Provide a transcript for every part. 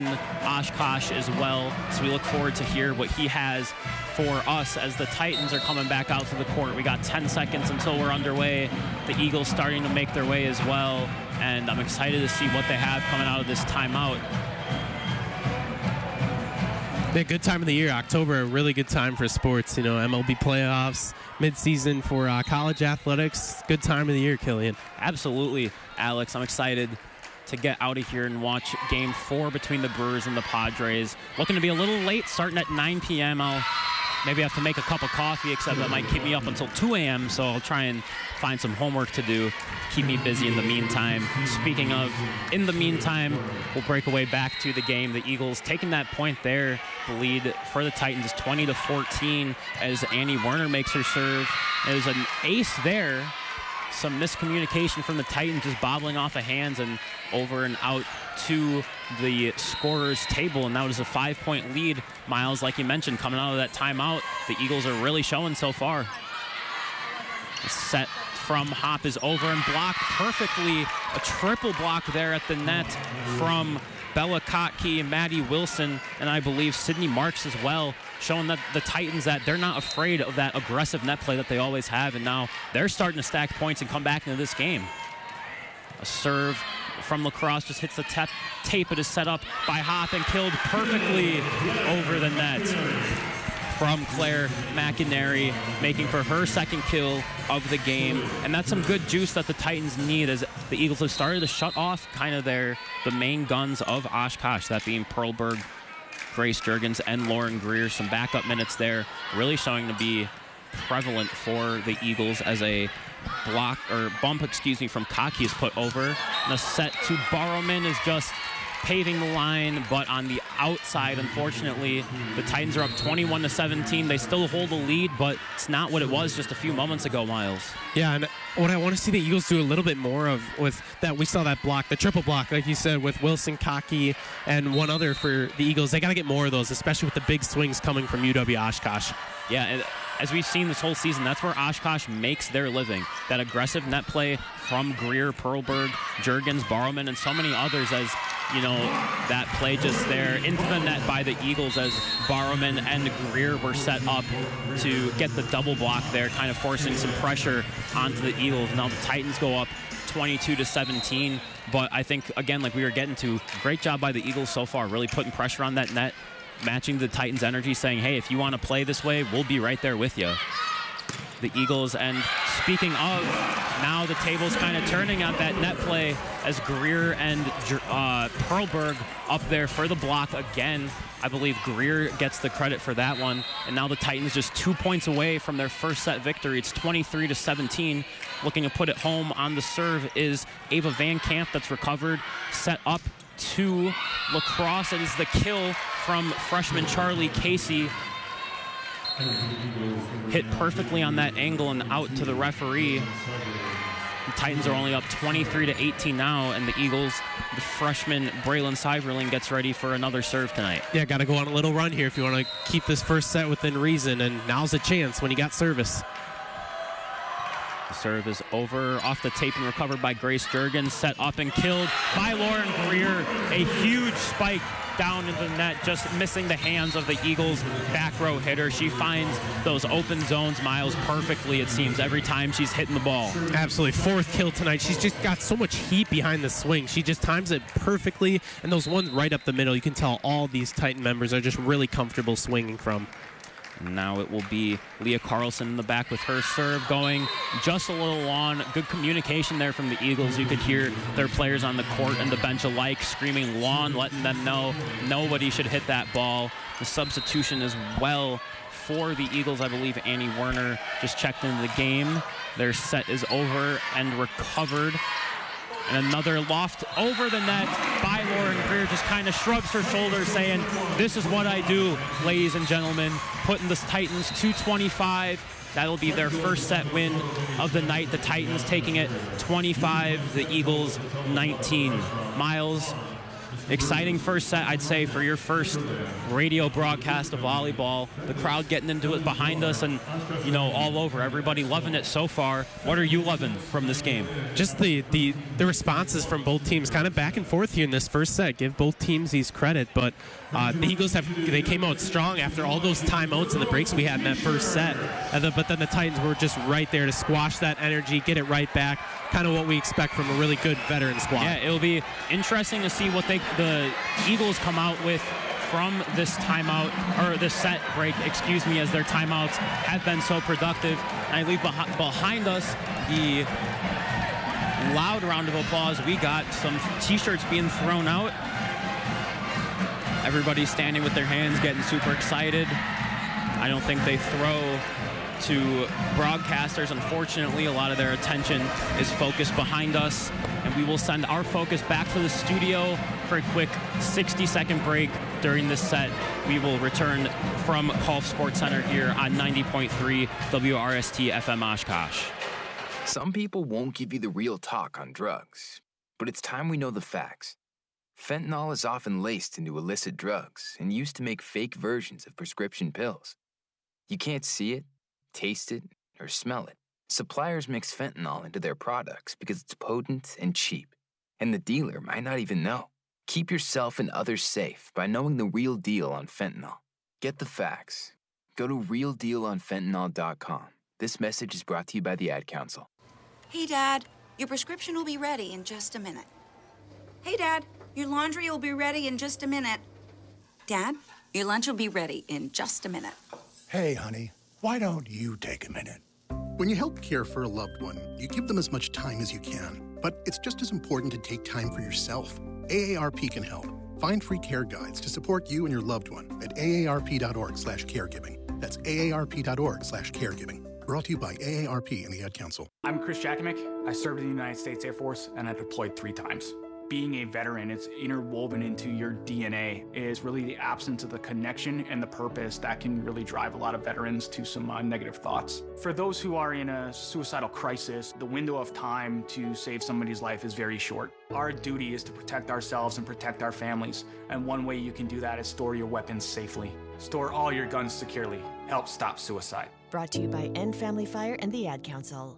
Oshkosh as well. So we look forward to hear what he has for us as the Titans are coming back out to the court. We got 10 seconds until we're underway. The Eagles starting to make their way as well, and I'm excited to see what they have coming out of this timeout. Yeah, good time of the year. October, a really good time for sports. You know, MLB playoffs, midseason for college athletics. Good time of the year, Killian. Absolutely, Alex. I'm excited to get out of here and watch Game 4 between the Brewers and the Padres. Looking to be a little late, starting at 9 p.m. I'll maybe have to make a cup of coffee, except that might keep me up until 2 a.m., so I'll try and find some homework to do, keep me busy in the meantime. Speaking of in the meantime, we'll break away back to the game. The Eagles taking that point there. The lead for the Titans is 20-14 as Annie Werner makes her serve. There's an ace there. Some miscommunication from the Titans, just bobbling off of hands and over and out to the scorer's table. And that was a 5-point lead. Miles, like you mentioned, coming out of that timeout, the Eagles are really showing so far. The set from Hop is over and blocked perfectly. A triple block there at the net from Bella Kotke and Maddie Wilson, and I believe Sydney Marks as well, showing that the Titans, that they're not afraid of that aggressive net play that they always have, and now they're starting to stack points and come back into this game. A serve from Lacrosse just hits the tape. It is set up by Hop and killed perfectly over the net from Claire McInerney, making for her second kill of the game. And that's some good juice that the Titans need, as the Eagles have started to shut off kind of the main guns of Oshkosh, that being Perlberg, Grace Jurgens, and Lauren Greer. Some backup minutes there, really showing to be prevalent for the Eagles as a bump from Kotke is put over. And the set to Barrowman is just paving the line, but on the outside, unfortunately, the Titans are up 21-17. They still hold the lead, but it's not what it was just a few moments ago, Miles. Yeah, and what I want to see the Eagles do a little bit more of with that, we saw that block, the triple block, like you said, with Wilson, Kotke, and one other for the Eagles. They got to get more of those, especially with the big swings coming from UW Oshkosh. Yeah, and as we've seen this whole season, that's where Oshkosh makes their living. That aggressive net play from Greer, Perlberg, Jurgens, Barrowman, and so many others, as you know, that play just there into the net by the Eagles as Barrowman and Greer were set up to get the double block there, kind of forcing some pressure onto the Eagles. Now the Titans go up 22-17, but I think, again, like we were getting to, great job by the Eagles so far, really putting pressure on that net, matching the Titans' energy, saying, hey, if you want to play this way, we'll be right there with you. The Eagles, and speaking of, now the table's kind of turning on that net play as Greer and Perlberg up there for the block again. I believe Greer gets the credit for that one. And now the Titans just 2 points away from their first set victory. It's 23-17. Looking to put it home on the serve is Ava Van Camp, that's recovered, set up to Lacrosse. It is the kill from freshman Charlie Casey. Hit perfectly on that angle and out to the referee. The Titans are only up 23-18 now, and the Eagles, the freshman Braylon Seiverling, gets ready for another serve tonight. Yeah, got to go on a little run here if you want to keep this first set within reason, and now's a chance when you got service. The serve is over, off the tape and recovered by Grace Jurgens, set up and killed by Lauren Greer. A huge spike down into the net, just missing the hands of the Eagles' back row hitter. She finds those open zones, Miles, perfectly, it seems, every time she's hitting the ball. Absolutely. Fourth kill tonight. She's just got so much heat behind the swing. She just times it perfectly, and those ones right up the middle, you can tell all these Titan members are just really comfortable swinging from. Now it will be Leah Carlson in the back with her serve going just a little long. Good communication there from the Eagles. You could hear their players on the court and the bench alike screaming lawn, letting them know nobody should hit that ball. The substitution as well for the Eagles, I believe Annie Werner just checked into the game. Their set is over and recovered. And another loft over the net by Lauren Greer, just kind of shrugs her shoulders, saying, this is what I do, ladies and gentlemen. Putting the Titans 225. That'll be their first set win of the night. The Titans taking it 25, the Eagles 19. Miles, exciting first set, I'd say, for your first radio broadcast of volleyball. The crowd getting into it behind us and, all over. Everybody loving it so far. What are you loving from this game? Just the responses from both teams, kind of back and forth here in this first set. Give both teams these credit, but the Eagles they came out strong after all those timeouts and the breaks we had in that first set. But then the Titans were just right there to squash that energy, get it right back. Kind of what we expect from a really good veteran squad. Yeah, it'll be interesting to see what the Eagles come out with from this timeout, or this set break, as their timeouts have been so productive. And I leave behind us the loud round of applause. We got some t-shirts being thrown out. Everybody's standing with their hands, getting super excited. I don't think they throw to broadcasters. Unfortunately, a lot of their attention is focused behind us, and we will send our focus back to the studio for a quick 60-second break during this set. We will return from Kolf Sports Center here on 90.3 WRST FM Oshkosh. Some people won't give you the real talk on drugs, but it's time we know the facts. Fentanyl is often laced into illicit drugs and used to make fake versions of prescription pills. You can't see it, taste it, or smell it. Suppliers mix fentanyl into their products because it's potent and cheap, and the dealer might not even know. Keep yourself and others safe by knowing the real deal on fentanyl. Get the facts. Go to realdealonfentanyl.com. This message is brought to you by the Ad Council. Hey, Dad, your prescription will be ready in just a minute. Hey, Dad, your laundry will be ready in just a minute. Dad, your lunch will be ready in just a minute. Hey, honey, why don't you take a minute? When you help care for a loved one, you give them as much time as you can. But it's just as important to take time for yourself. AARP can help. Find free care guides to support you and your loved one at aarp.org/caregiving. That's aarp.org/caregiving. Brought to you by AARP and the Ad Council. I'm Chris Jakimick. I served in the United States Air Force, and I deployed 3 times. Being a veteran, it's interwoven into your DNA. It is really the absence of the connection and the purpose that can really drive a lot of veterans to some negative thoughts. For those who are in a suicidal crisis, the window of time to save somebody's life is very short. Our duty is to protect ourselves and protect our families, and one way you can do that is store your weapons safely. Store all your guns securely. Help stop suicide. Brought to you by End Family Fire and the Ad Council.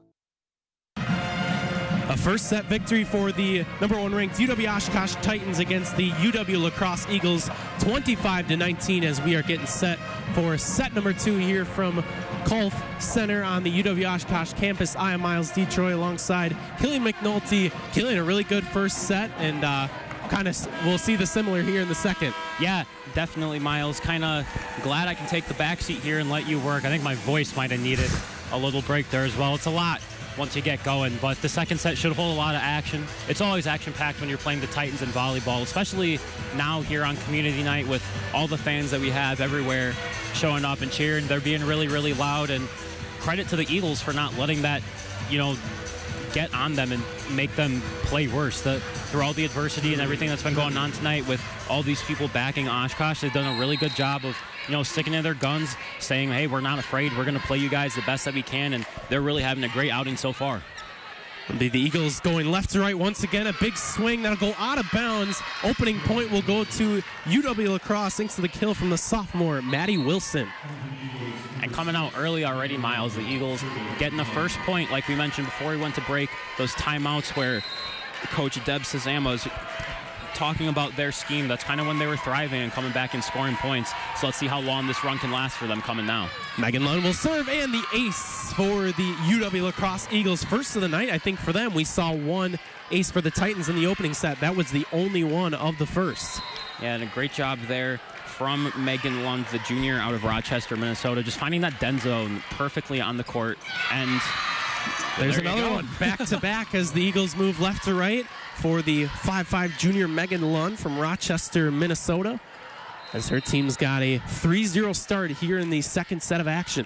A first set victory for the number 1 ranked UW Oshkosh Titans against the UW La Crosse Eagles, 25-19, as we are getting set for set number 2 here from Kolf Center on the UW Oshkosh campus. I am Miles Detroit alongside Killian McNulty. Killian, a really good first set, and we'll see the similar here in the second. Yeah, definitely, Miles. Kind of glad I can take the backseat here and let you work. I think my voice might have needed a little break there as well. It's a lot once you get going, but the second set should hold a lot of action. It's always action-packed when you're playing the Titans in volleyball, especially now here on community night with all the fans that we have everywhere showing up and cheering. They're being really, really loud, and credit to the Eagles for not letting that, get on them and make them play worse. Through all the adversity and everything that's been going on tonight with all these people backing Oshkosh, they've done a really good job of sticking to their guns, saying, hey, we're not afraid, we're going to play you guys the best that we can, and they're really having a great outing so far. The Eagles going left to right once again. A big swing that'll go out of bounds. Opening point will go to UW La Crosse thanks to the kill from the sophomore, Maddie Wilson. And coming out early already, Miles, the Eagles getting the first point, like we mentioned before we went to break, those timeouts where Coach Deb Sazama was talking about their scheme. That's kind of when they were thriving and coming back and scoring points. So let's see how long this run can last for them coming now. Megan Lund will serve, and the ace for the UW La Crosse Eagles. First of the night, I think, for them. We saw one ace for the Titans in the opening set. That was the only one of the first. Yeah, and a great job there from Megan Lund, the junior out of Rochester, Minnesota, just finding that den zone perfectly on the court. And there's another one back-to-back as the Eagles move left to right for the 5'5" junior Megan Lund from Rochester, Minnesota, as her team's got a 3-0 start here in the second set of action.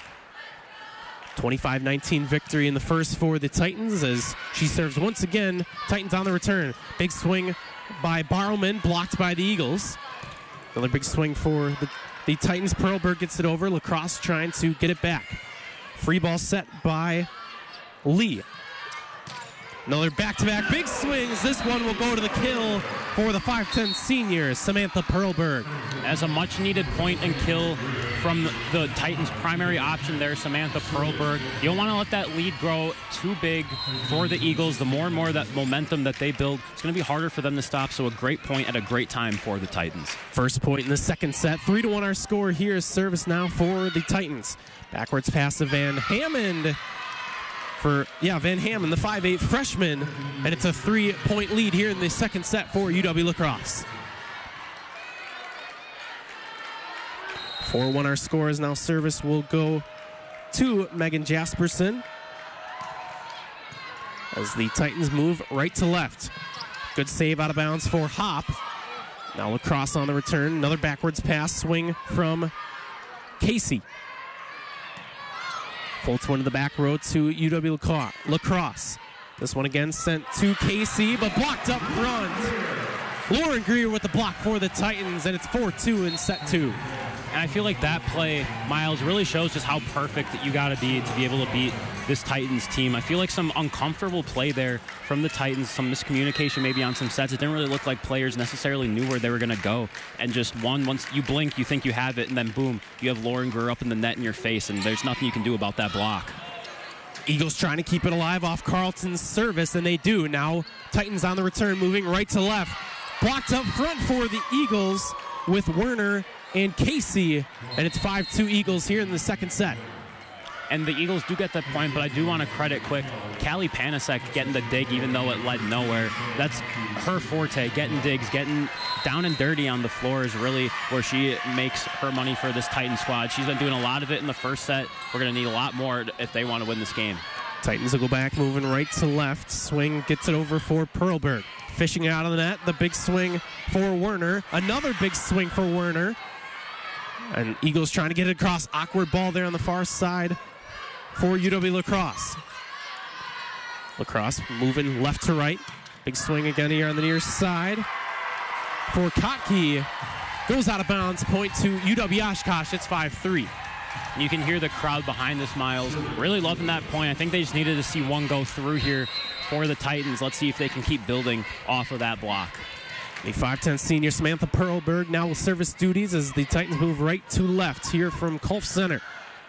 25-19 victory in the first for the Titans as she serves once again. Titans on the return. Big swing by Barrowman, blocked by the Eagles. Another big swing for the Titans. Perlberg gets it over. La Crosse trying to get it back. Free ball set by Lee. Another back-to-back big swings. This one will go to the kill for the 5'10 senior, Samantha Perlberg. As a much-needed point and kill from the Titans' primary option there, Samantha Perlberg. You don't want to let that lead grow too big for the Eagles. The more and more that momentum that they build, it's going to be harder for them to stop, so a great point at a great time for the Titans. First point in the second set. 3-1 our score here is service now for the Titans. Backwards pass to Van Hammond. Van Hammond, the 5'8 freshman, and it's a 3-point lead here in the second set for UW-La Crosse. 4-1 our score is now service will go to Megan Jasperson as the Titans move right to left. Good save out of bounds for Hop. Now La Crosse on the return. Another backwards pass swing from Casey. Full twin to the back row to UW-La Crosse. This one again sent to Casey, but blocked up front. Lauren Greer with the block for the Titans, and it's 4-2 in set 2. And I feel like that play, Miles, really shows just how perfect that you got to be able to beat this Titans team. I feel like some uncomfortable play there from the Titans, some miscommunication maybe on some sets. It didn't really look like players necessarily knew where they were going to go. And just once you blink, you think you have it, and then boom, you have Lauren Greer up in the net in your face, and there's nothing you can do about that block. Eagles trying to keep it alive off Carlton's service, and they do. Now Titans on the return, moving right to left. Blocked up front for the Eagles with Werner and Casey, and it's 5-2 Eagles here in the second set. And the Eagles do get that point, but I do want to credit quick Callie Panasek getting the dig even though it led nowhere. That's her forte, getting digs, getting down and dirty on the floor is really where she makes her money for this Titan squad. She's been doing a lot of it in the first set. We're going to need a lot more if they want to win this game. Titans will go back, moving right to left. Swing gets it over for Perlberg. Fishing out of the net, the big swing for Werner. Another big swing for Werner. And Eagles trying to get it across. Awkward ball there on the far side for UW-La Crosse. La Crosse moving left to right. Big swing again here on the near side for Kotke. Goes out of bounds. Point to UW-Oshkosh. It's 5-3. You can hear the crowd behind this, Miles. Really loving that point. I think they just needed to see one go through here for the Titans. Let's see if they can keep building off of that block. The 5'10 senior Samantha Perlberg now will service duties as the Titans move right to left here from Culf Center.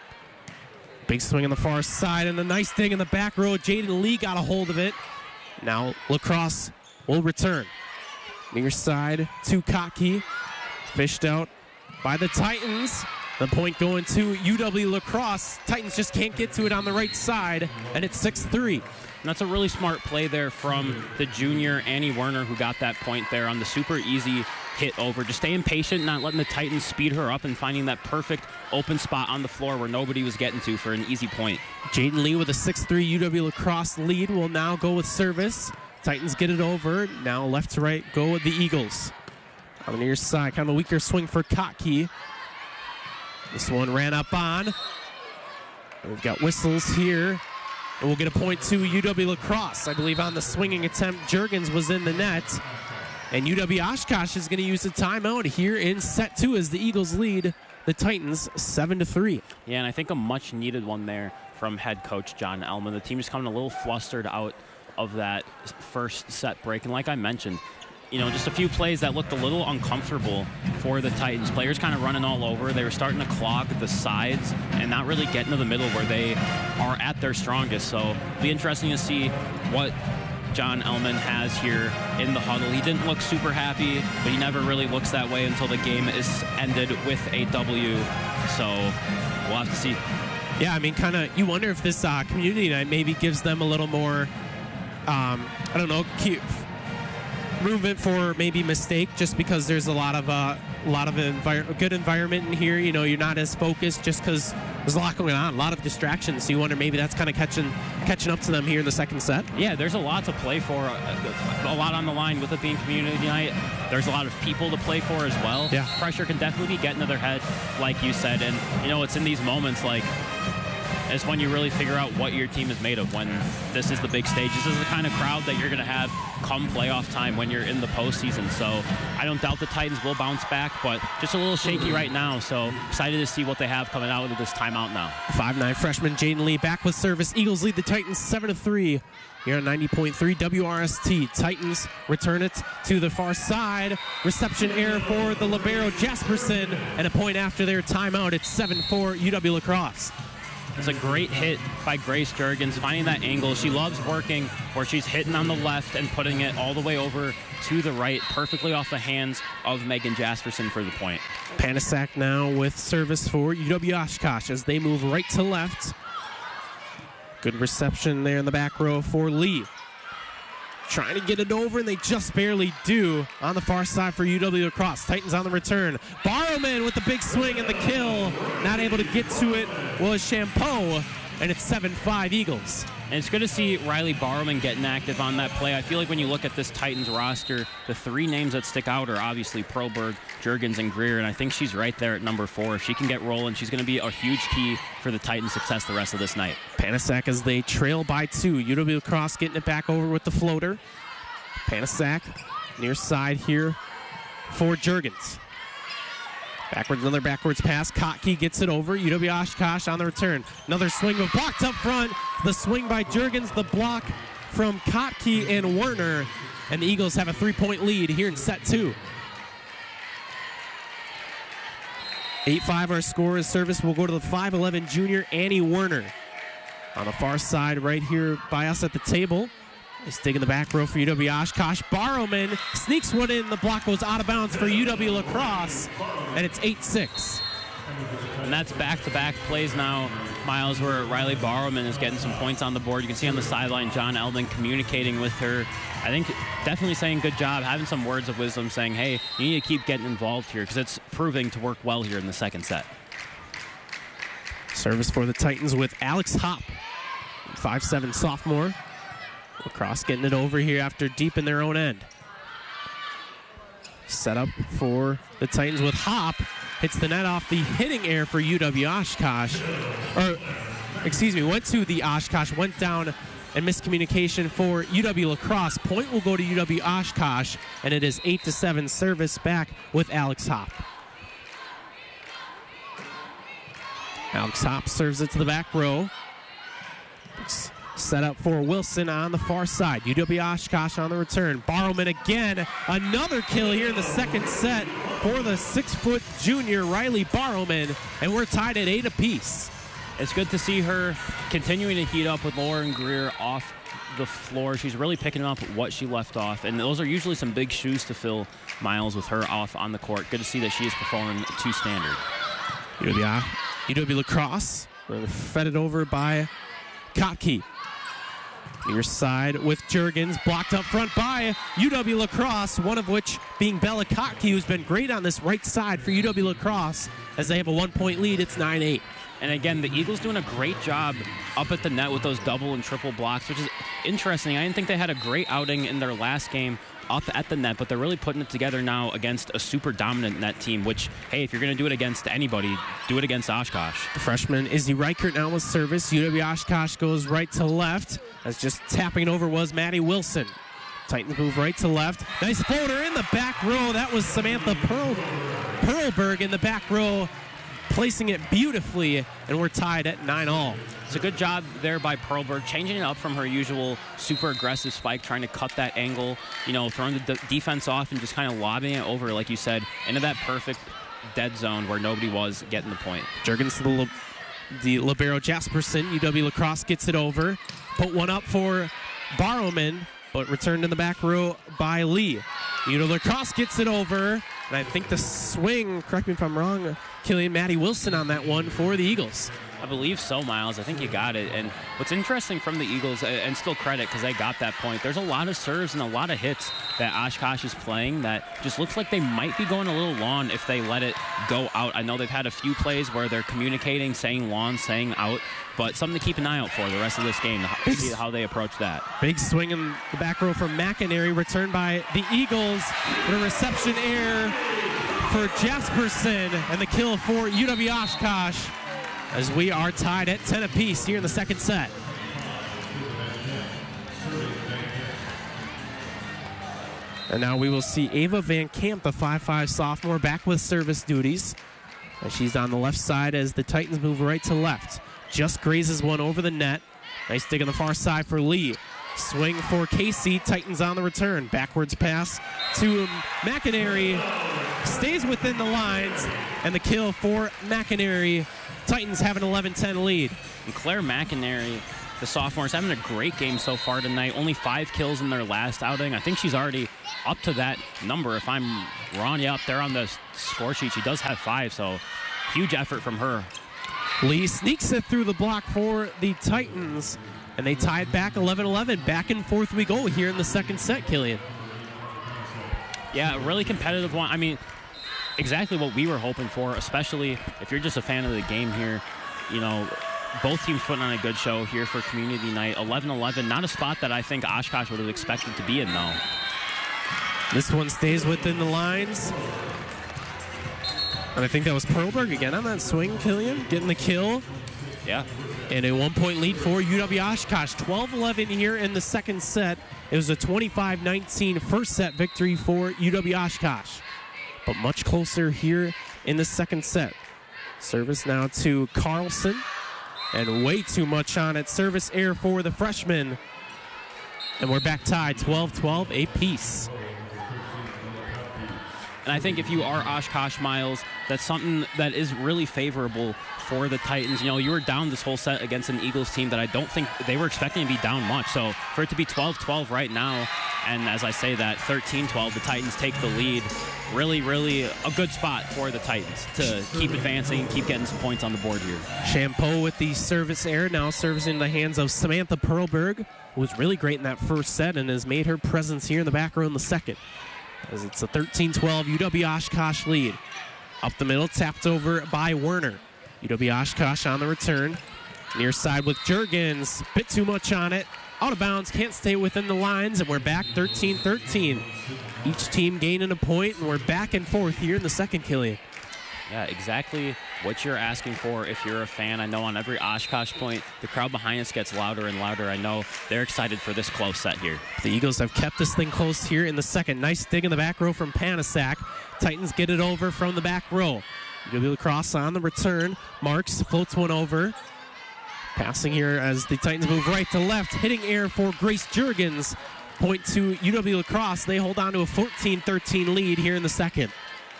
Big swing on the far side and a nice thing in the back row. Jaden Lee got a hold of it. Now La Crosse will return. Near side to Kotke. Fished out by the Titans. The point going to UW-La Crosse. Titans just can't get to it on the right side, and it's 6-3. And that's a really smart play there from the junior Annie Werner, who got that point there on the super easy hit over. Just staying patient, not letting the Titans speed her up and finding that perfect open spot on the floor where nobody was getting to for an easy point. Jaden Lee with a 6-3 UW-La Crosse lead will now go with service. Titans get it over. Now left to right go with the Eagles. On the near side, kind of a weaker swing for Kotke. This one ran up on. We've got whistles here. And we'll get a point to UW-La Crosse. I believe on the swinging attempt, Juergens was in the net. And UW-Oshkosh is going to use a timeout here in set 2 as the Eagles lead the Titans 7-3. Yeah, and I think a much-needed one there from head coach John Ellman. The team is coming a little flustered out of that first set break. And like I mentioned, just a few plays that looked a little uncomfortable for the Titans. Players kind of running all over. They were starting to clog the sides and not really getting to the middle where they are at their strongest. So it'll be interesting to see what John Ellman has here in the huddle. He didn't look super happy, but he never really looks that way until the game is ended with a W. So we'll have to see. Yeah, I mean, kind of, you wonder if this community night maybe gives them a little more, movement for maybe mistake, just because there's a lot of good environment in here. You're not as focused just because there's a lot going on, a lot of distractions. So you wonder maybe that's kind of catching up to them here in the second set. Yeah, there's a lot to play for, a lot on the line with it being community night. There's a lot of people to play for as well. Yeah. Pressure can definitely be getting to their head, like you said. And it's in these moments like is when you really figure out what your team is made of, when this is the big stage. This is the kind of crowd that you're going to have come playoff time when you're in the postseason. So I don't doubt the Titans will bounce back, but just a little shaky right now. So excited to see what they have coming out of this timeout now. 5'9" freshman Jaden Lee back with service. Eagles lead the Titans 7-3 here on 90.3 WRST. Titans return it to the far side. Reception error for the libero Jasperson, and a point after their timeout. It's 7-4 UW La Crosse. It's a great hit by Grace Jurgens, finding that angle. She loves working where she's hitting on the left and putting it all the way over to the right, perfectly off the hands of Megan Jasperson for the point. Panasak now with service for UW Oshkosh as they move right to left. Good reception there in the back row for Lee. Trying to get it over, and they just barely do on the far side for UW La Crosse. Titans on the return. Barrowman with the big swing and the kill. Not able to get to it was Champeau, and it's 7-5 Eagles. And it's good to see Riley Barrowman getting active on that play. I feel like when you look at this Titans roster, the three names that stick out are obviously Perlberg, Jurgens, and Greer, and I think she's right there at number 4. If she can get rolling, she's going to be a huge key for the Titans' success the rest of this night. Panasak as they trail by 2. UW La Crosse getting it back over with the floater. Panasak near side here for Jurgens. Another backwards pass. Kotke gets it over. UW Oshkosh on the return. Another swing, but blocked up front. The swing by Jurgens, the block from Kotke and Werner. And the Eagles have a 3-point lead here in set 2. 8-5 our score. As service will go to the 5'11 junior Annie Werner. On the far side right here by us at the table. He's digging the back row for UW Oshkosh. Barrowman sneaks one in. The block goes out of bounds for UW La Crosse, and it's 8-6. And that's back-to-back plays now, Miles, where Riley Barrowman is getting some points on the board. You can see on the sideline John Eldon communicating with her. I think definitely saying good job, having some words of wisdom, saying, hey, you need to keep getting involved here because it's proving to work well here in the second set. Service for the Titans with Alex Hopp, 5'7 sophomore. La Crosse getting it over here after deep in their own end. Set up for the Titans with Hopp. Hits the net off the hitting error for UW Oshkosh. Went to the Oshkosh, went down, and miscommunication for UW La Crosse. Point will go to UW Oshkosh, and it is 8-7 service back with Alex Hopp. Alex Hopp serves it to the back row. Set up for Wilson on the far side. UW Oshkosh on the return. Barrowman again. Another kill here in the second set for the 6-foot junior Riley Barrowman. And we're tied at 8 apiece. It's good to see her continuing to heat up with Lauren Greer off the floor. She's really picking up what she left off. And those are usually some big shoes to fill, Miles, with her off on the court. Good to see that she is performing to standard. UW La Crosse. Fed it over by Kotke. Near side with Jurgens, blocked up front by UW La Crosse, one of which being Bella Kotke, who's been great on this right side for UW La Crosse. As they have a 1-point lead, it's 9-8. And again, the Eagles doing a great job up at the net with those double and triple blocks, which is interesting. I didn't think they had a great outing in their last game up at the net, but they're really putting it together now against a super dominant net team, which, hey, if you're going to do it against anybody, do it against Oshkosh. The freshman Izzy Reichert now with service. UW Oshkosh goes right to left, as just tapping it over was Maddie Wilson. Titans move right to left. Nice floater in the back row. That was Samantha Perlberg in the back row, placing it beautifully, and we're tied at 9-all. It's a good job there by Perlberg, changing it up from her usual super aggressive spike, trying to cut that angle, throwing the defense off and just kind of lobbing it over, like you said, into that perfect dead zone where nobody was getting the point. Jurgens to the libero Jasperson. UW La Crosse gets it over. Put one up for Barrowman, but returned in the back row by Lee. UW La Crosse gets it over, and I think the swing, correct me if I'm wrong, killing Maddie Wilson on that one for the Eagles. I believe so, Miles. I think you got it. And what's interesting from the Eagles, and still credit because they got that point, there's a lot of serves and a lot of hits that Oshkosh is playing that just looks like they might be going a little long if they let it go out. I know they've had a few plays where they're communicating, saying long, saying out, but something to keep an eye out for the rest of this game to see how they approach that. Big swing in the back row from McInerney, returned by the Eagles. With a reception error for Jasperson, and the kill for UW Oshkosh. as we are tied at 10 apiece here in the second set. And now we will see Ava Van Camp, the 5'5 sophomore, back with service duties. And she's on the left side as the Titans move right to left. Just grazes one over the net. Nice dig on the far side for Lee. Swing for Casey. Titans on the return. Backwards pass to McInerney. Stays within the lines. And the kill for McInerney. Titans have an 11-10 lead. And Claire McInerney, the sophomore, is having a great game so far tonight. Only 5 kills in their last outing. I think she's already up to that number. If I'm wrong, yeah, up there on the score sheet, she does have 5, so huge effort from her. Lee sneaks it through the block for the Titans, and they tie it back 11-11. Back and forth we go here in the second set, Killian. Yeah, a really competitive one. I mean, exactly what we were hoping for, especially if you're just a fan of the game here. You know, both teams putting on a good show here for community night. 11-11, not a spot that I think Oshkosh would have expected to be in, though. This one stays within the lines. And I think that was Perlberg again on that swing, Killian, getting the kill. Yeah. And a 1-point lead for UW Oshkosh. 12-11 here in the second set. It was a 25-19 first set victory for UW Oshkosh. But much closer here in the second set. Service now to Carlson. And way too much on it. Service error for the freshman. And we're back tied, 12-12, apiece. And I think if you are Oshkosh, Miles, that's something that is really favorable for the Titans. You know, you were down this whole set against an Eagles team that I don't think they were expecting to be down much. So for it to be 12-12 right now, and as I say that, 13-12, the Titans take the lead. Really, really a good spot for the Titans to keep advancing, keep getting some points on the board here. Champeau with the service error, now servicing in the hands of Samantha Perlberg, who was really great in that first set and has made her presence here in the back row in the second. As it's a 13-12 UW Oshkosh lead. Up the middle, tapped over by Werner. UW Oshkosh on the return. Near side with Juergens. Bit too much on it. Out of bounds, can't stay within the lines, and we're back 13-13. Each team gaining a point, and we're back and forth here in the second, Killian. Yeah, exactly what you're asking for if you're a fan. I know on every Oshkosh point, the crowd behind us gets louder and louder. I know they're excited for this close set here. The Eagles have kept this thing close here in the second. Nice dig in the back row from Panasak. Titans get it over from the back row. UW La Crosse on the return. Marks floats one over. Passing here as the Titans move right to left. Hitting air for Grace Juergens. Point to UW La Crosse. They hold on to a 14-13 lead here in the second.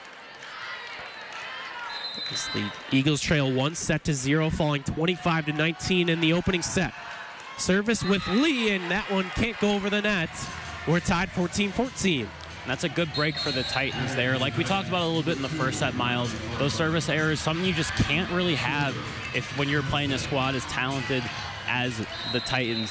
As the Eagles trail 1-0, falling 25-19 in the opening set. Service with Lee, and that one can't go over the net. We're tied 14-14. That's a good break for the Titans there. Like we talked about a little bit in the first set, Miles, those service errors, something you just can't really have when you're playing a squad as talented as the Titans.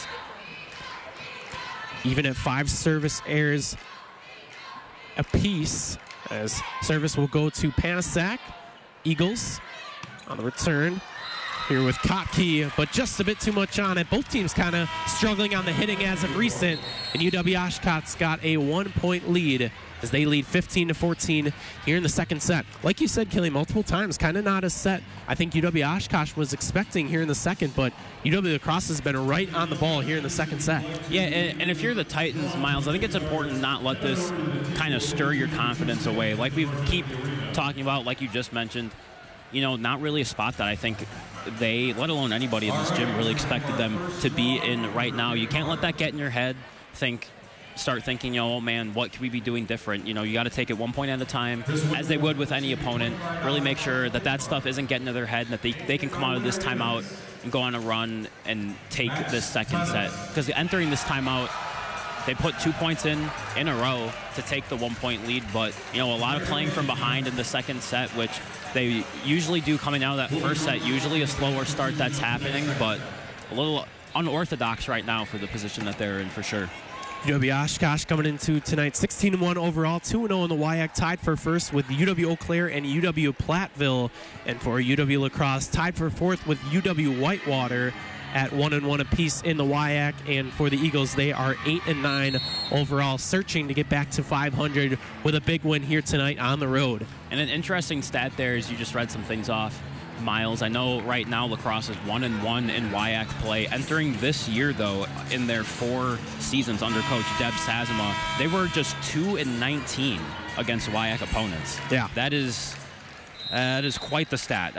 Even at 5 service errors apiece, as service will go to Panasak. Eagles on the return here with Kotke, but just a bit too much on it. Both teams kind of struggling on the hitting as of recent, and UW Oshkosh got a 1-point lead as they lead 15-14 here in the second set. Like you said, Kelly, multiple times, kind of not a set I think UW Oshkosh was expecting here in the second, but UW La Crosse has been right on the ball here in the second set. Yeah, and if you're the Titans, Miles, I think it's important to not let this kind of stir your confidence away. Like we keep talking about, like you just mentioned, you know, not really a spot that I think they, let alone anybody in this gym, really expected them to be in right now. You can't let that get in your head. Start thinking, you know, oh man, what could we be doing different? You know, you got to take it 1 point at a time, as they would with any opponent. Really make sure that that stuff isn't getting to their head, and that they can come out of this timeout and go on a run and take this second set. Because entering this timeout, they put 2 points in a row to take the 1-point lead, but, you know, a lot of playing from behind in the second set, which they usually do coming out of that first set. Usually a slower start that's happening, but a little unorthodox right now for the position that they're in for sure. UW Oshkosh coming into tonight 16-1 overall, 2-0 in the WIAC, tied for first with UW Eau Claire and UW Platteville. And for UW La Crosse, tied for fourth with UW Whitewater at 1-1 apiece in the WIAC. And for the Eagles, they are 8-9 overall, searching to get back to 500 with a big win here tonight on the road. And an interesting stat there is you just read some things off. Miles. I know right now lacrosse is 1-1 in WIAC play. Entering this year, though, in their 4 seasons under coach Deb Sazama, they were just 2-19 against WIAC opponents. Yeah. That is quite the stat.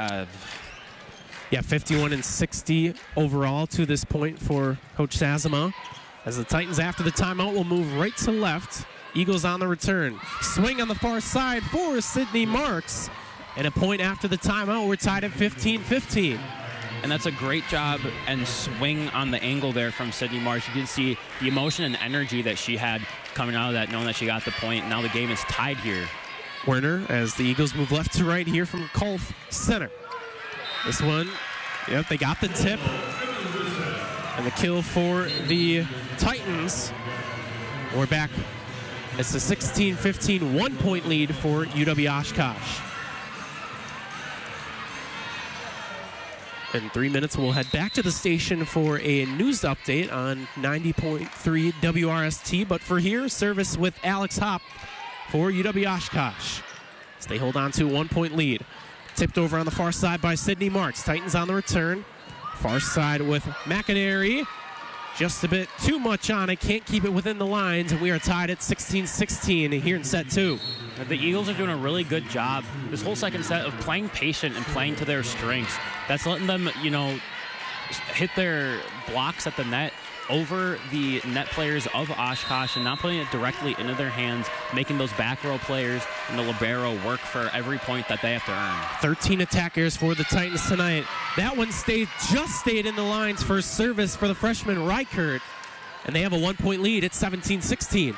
51-60 overall to this point for Coach Sazama. As the Titans, after the timeout, will move right to left. Eagles on the return. Swing on the far side for Sydney Marks. And a point after the timeout, we're tied at 15-15. And that's a great job and swing on the angle there from Sydney Marks. You can see the emotion and energy that she had coming out of that, knowing that she got the point. Now the game is tied here. Werner, as the Eagles move left to right here from Colf Center. This one, they got the tip. And the kill for the Titans. We're back. It's a 16-15 1-point lead for UW-Oshkosh. In 3 minutes, we'll head back to the station for a news update on 90.3 WRST. But for here, service with Alex Hopp for UW-Oshkosh. As they hold on to a 1-point lead. Tipped over on the far side by Sydney Marks. Titans on the return. Far side with McInerney. Just a bit too much on it. Can't keep it within the lines. And we are tied at 16-16 here in set 2. The Eagles are doing a really good job this whole second set of playing patient and playing to their strengths. That's letting them, hit their blocks at the net over the net players of Oshkosh and not putting it directly into their hands, making those back row players and the libero work for every point that they have to earn. 13 attackers for the Titans tonight. That one stayed in the lines for service for the freshman Reichert. And they have a 1-point lead at 17-16.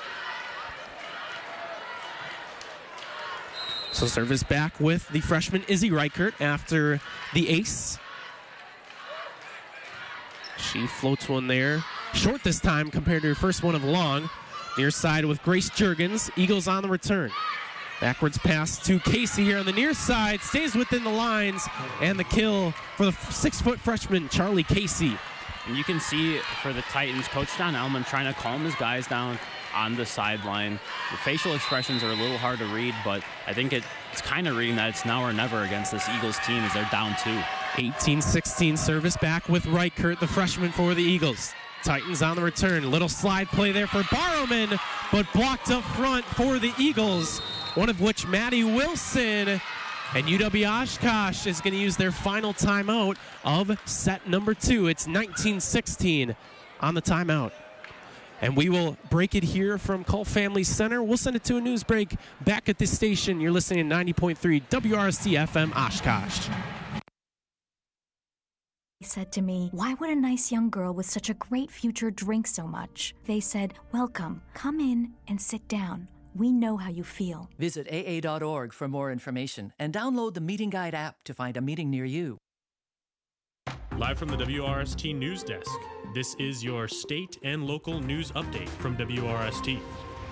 So service back with the freshman Izzy Reichert after the ace. She floats one there. Short this time compared to her first one of long. Near side with Grace Juergens. Eagles on the return. Backwards pass to Casey here on the near side. Stays within the lines. And the kill for the 6-foot freshman, Charlie Casey. And you can see for the Titans, Coach Don Ellman trying to calm his guys down on the sideline. The facial expressions are a little hard to read, but I think it's kind of reading that it's now or never against this Eagles team as they're down 2. 18-16 service back with Reichert, the freshman for the Eagles. Titans on the return. Little slide play there for Barrowman, but blocked up front for the Eagles, one of which Maddie Wilson. And UW-Oshkosh is going to use their final timeout of set number 2. It's 19-16 on the timeout. And we will break it here from Culp Family Center. We'll send it to a news break back at this station. You're listening to 90.3 WRST FM Oshkosh. They said to me, "Why would a nice young girl with such a great future drink so much?" They said, "Welcome, come in and sit down. We know how you feel." Visit AA.org for more information and download the Meeting Guide app to find a meeting near you. Live from the WRST News Desk, this is your state and local news update from WRST.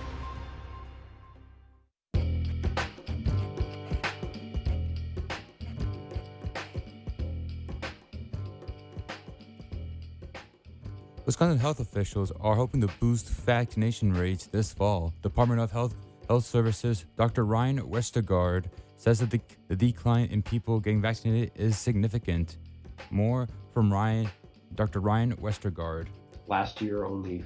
Wisconsin health officials are hoping to boost vaccination rates this fall. Department of Health Services Dr. Ryan Westergaard says that the decline in people getting vaccinated is significant. More from Dr. Ryan Westergaard. Last year, only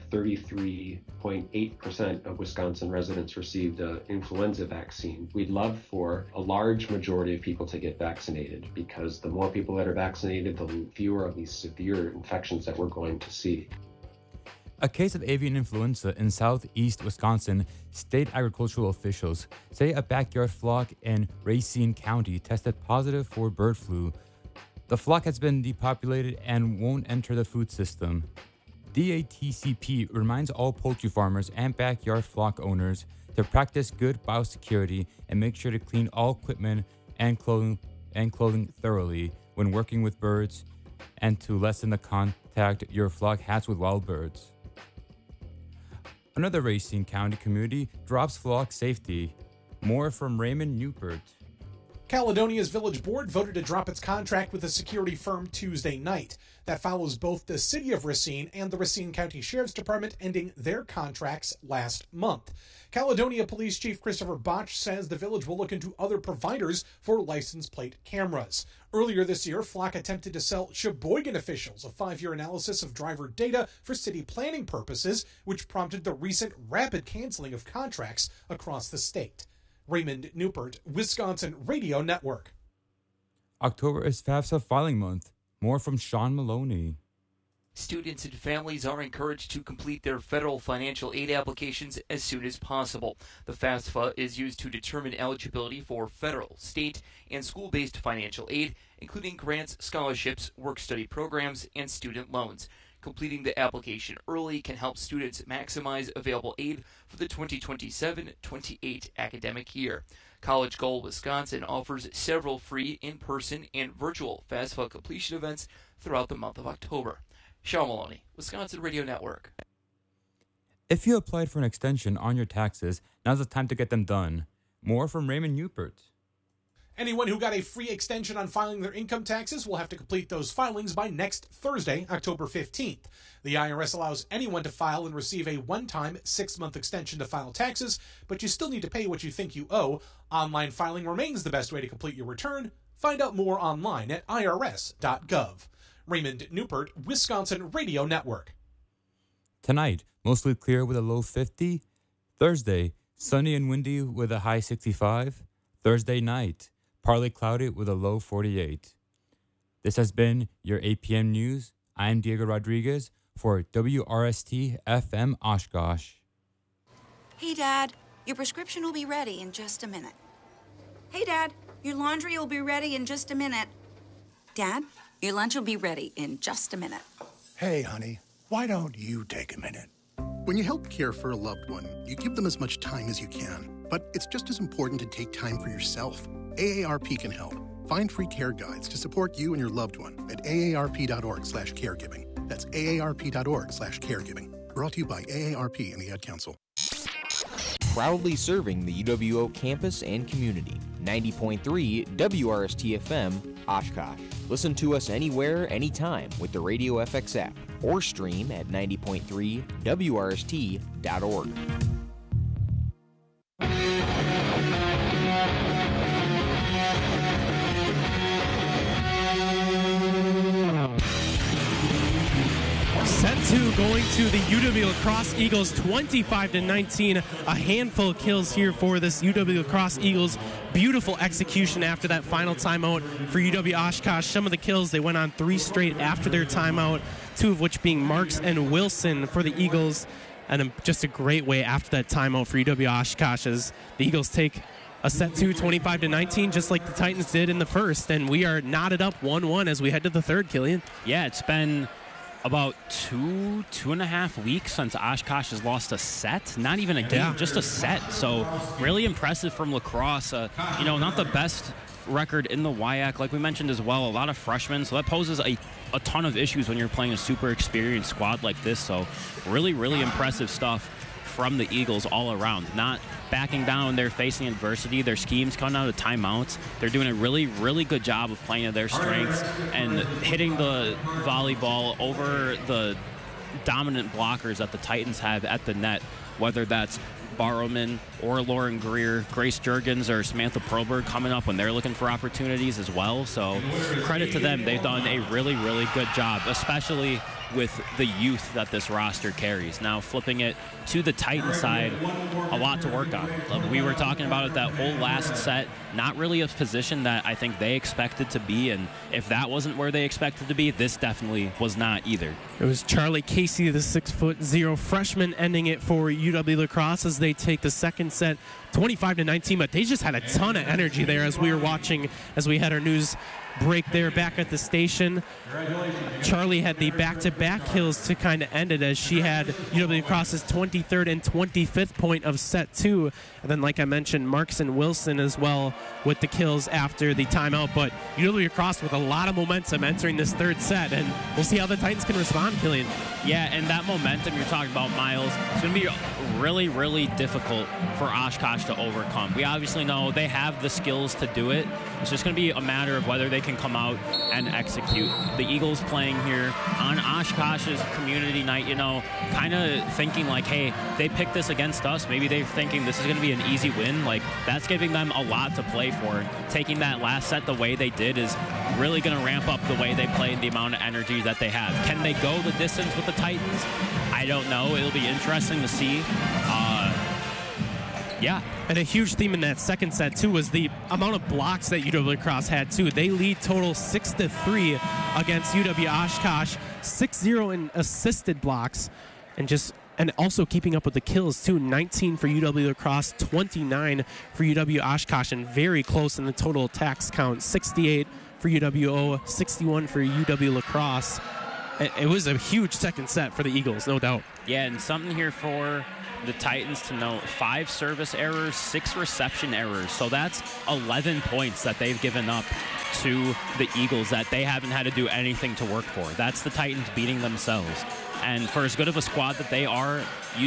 33.8% of Wisconsin residents received an influenza vaccine. We'd love for a large majority of people to get vaccinated because the more people that are vaccinated, the fewer of these severe infections that we're going to see. A case of avian influenza in southeast Wisconsin, state agricultural officials say a backyard flock in Racine County tested positive for bird flu. The flock has been depopulated and won't enter the food system. DATCP reminds all poultry farmers and backyard flock owners to practice good biosecurity and make sure to clean all equipment and clothing thoroughly when working with birds and to lessen the contact your flock has with wild birds. Another Racine County community drops flock safety. More from Raymond Newport. Caledonia's Village Board voted to drop its contract with a security firm Tuesday night. That follows both the City of Racine and the Racine County Sheriff's Department ending their contracts last month. Caledonia Police Chief Christopher Botch says the village will look into other providers for license plate cameras. Earlier this year, Flock attempted to sell Sheboygan officials a 5-year analysis of driver data for city planning purposes, which prompted the recent rapid canceling of contracts across the state. Raymond Newport, Wisconsin Radio Network. October is FAFSA filing month. More from Sean Maloney. Students and families are encouraged to complete their federal financial aid applications as soon as possible. The FAFSA is used to determine eligibility for federal, state, and school-based financial aid, including grants, scholarships, work-study programs, and student loans. Completing the application early can help students maximize available aid for the 2027-28 academic year. College Goal Wisconsin offers several free in-person and virtual FAFSA completion events throughout the month of October. Sean Maloney, Wisconsin Radio Network. If you applied for an extension on your taxes, now's the time to get them done. More from Raymond Newport. Anyone who got a free extension on filing their income taxes will have to complete those filings by next Thursday, October 15th. The IRS allows anyone to file and receive a one-time 6-month extension to file taxes, but you still need to pay what you think you owe. Online filing remains the best way to complete your return. Find out more online at irs.gov. Raymond Newport, Wisconsin Radio Network. Tonight, mostly clear with a low 50. Thursday, sunny and windy with a high 65. Thursday night, partly cloudy with a low 48. This has been your 8 p.m. news. I'm Diego Rodriguez for WRST FM Oshkosh. Hey, Dad, your prescription will be ready in just a minute. Hey, Dad, your laundry will be ready in just a minute. Dad, your lunch will be ready in just a minute. Hey, honey, why don't you take a minute? When you help care for a loved one, you give them as much time as you can. But it's just as important to take time for yourself. AARP can help. Find free care guides to support you and your loved one at aarp.org/caregiving. That's aarp.org/caregiving. Brought to you by AARP and the Ad Council. Proudly serving the UWO campus and community. 90.3 WRST-FM, Oshkosh. Listen to us anywhere, anytime with the Radio FX app or stream at 90.3 WRST.org. Set 2 going to the UW La Crosse Eagles 25-19. A handful of kills here for this UW La Crosse Eagles. Beautiful execution after that final timeout for UW Oshkosh. Some of the kills, they went on 3 straight after their timeout, 2 of which being Marks and Wilson for the Eagles. And just a great way after that timeout for UW Oshkosh as the Eagles take a set 2, 25-19, just like the Titans did in the first. And we are knotted up 1-1 as we head to the third, Killian. Yeah, it's been about 2.5 weeks since Oshkosh has lost a set. Not even a game, just a set. So really impressive from La Crosse. Not the best record in the WIAC, like we mentioned as well. A lot of freshmen, so that poses a ton of issues when you're playing a super experienced squad like this. So really, really impressive stuff from the Eagles all around. Not backing down, they're facing adversity. Their schemes coming out of timeouts. They're doing a really, really good job of playing to their strengths and hitting the volleyball over the dominant blockers that the Titans have at the net, whether that's Barrowman or Lauren Greer, Grace Jurgens or Samantha Perlberg coming up when they're looking for opportunities as well. So credit to them. They've done a really, really good job, especially with the youth that this roster carries. Now flipping it to the Titan side, a lot to work on. We were talking about it that whole last set, not really a position that I think they expected to be, and if that wasn't where they expected to be, this definitely was not either. It was Charlie Casey, the 6'0" freshman, ending it for UW La Crosse as they take the second set 25-19, but they just had a ton of energy there as we were watching, as we had our news break there back at the station. Charlie had the back-to-back kills to kind of end it as she had UW La Crosse's 23rd and 25th point of set 2. And then, like I mentioned, Marks and Wilson as well with the kills after the timeout. But UW La Crosse with a lot of momentum entering this third set, and we'll see how the Titans can respond, Killian. Yeah, and that momentum you're talking about, Miles, it's going to be really, really difficult for Oshkosh Oshkosh to overcome. We obviously know they have the skills to do it. It's just going to be a matter of whether they can come out and execute. The Eagles playing here on Oshkosh's community night, you know, kind of thinking like, hey, they picked this against us. Maybe they're thinking this is going to be an easy win. Like, that's giving them a lot to play for. Taking that last set the way they did is really going to ramp up the way they play and the amount of energy that they have. Can they go the distance with the Titans? I don't know. It'll be interesting to see. Yeah. And a huge theme in that second set, too, was the amount of blocks that UW-La Crosse had, too. They lead total 6-3 against UW-Oshkosh, 6-0 in assisted blocks, and also keeping up with the kills, too. 19 for UW-La Crosse, 29 for UW-Oshkosh, and very close in the total attacks count. 68 for UWO, 61 for UW-La Crosse. It was a huge second set for the Eagles, no doubt. Yeah, and something here for the Titans to note: 5 service errors, 6 reception errors. So that's 11 points that they've given up to the Eagles that they haven't had to do anything to work for. That's the Titans beating themselves. And for as good of a squad that they are, you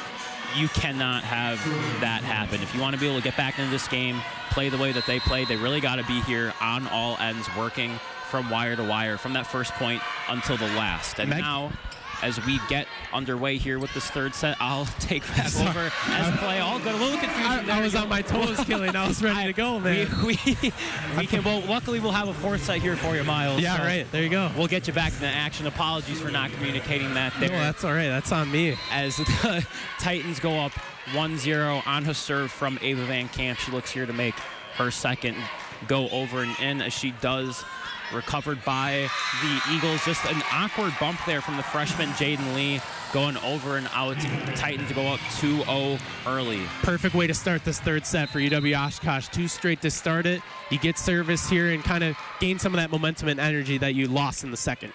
cannot have that happen. If you want to be able to get back into this game, play the way that they play, they really got to be here on all ends, working from wire to wire, from that first point until the last. And now, as we get underway here with this third set, I'll take back over as play. All good. A little confusion. I was on my toes, Killian. I was ready to go, man. We can. Well, luckily we'll have a fourth set here for you, Miles. Yeah, so right. There you go. We'll get you back into action. Apologies for not communicating that there. No, that's all right. That's on me. As the Titans go up 1-0 on her serve from Ava Van Camp. She looks here to make her second go over and in, as she does. Recovered by the Eagles. Just an awkward bump there from the freshman Jaden Lee, going over and out. The Titans go up 2-0 early. Perfect way to start this third set for UW-Oshkosh. 2 straight to start it. You get service here and kind of gain some of that momentum and energy that you lost in the second.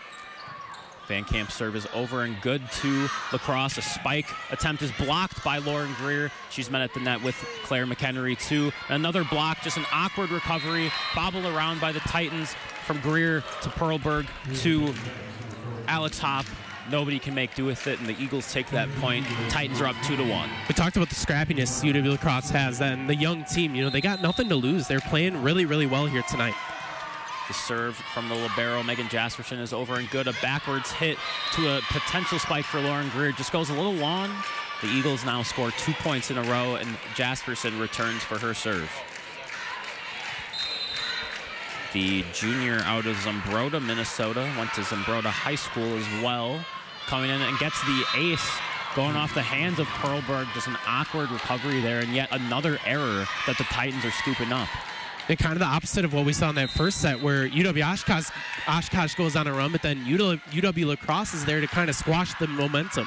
Van Camp's serve is over and good to La Crosse. A spike attempt is blocked by Lauren Greer. She's met at the net with Claire McHenry, too. Another block, just an awkward recovery, bobbled around by the Titans from Greer to Perlberg to Alex Hopp. Nobody can make do with it, and the Eagles take that point. The Titans are up 2-1. We talked about the scrappiness UW-La Crosse has, and the young team, you know, they got nothing to lose. They're playing really, really well here tonight. The serve from the libero, Megan Jasperson, is over and good. A backwards hit to a potential spike for Lauren Greer. Just goes a little long. The Eagles now score 2 points in a row, and Jasperson returns for her serve. The junior out of Zumbrota, Minnesota, went to Zumbrota High School as well. Coming in and gets the ace, going off the hands of Perlberg. Just an awkward recovery there, and yet another error that the Titans are scooping up. And kind of the opposite of what we saw in that first set, where UW-Oshkosh goes on a run, but then UW-La Crosse is there to kind of squash the momentum.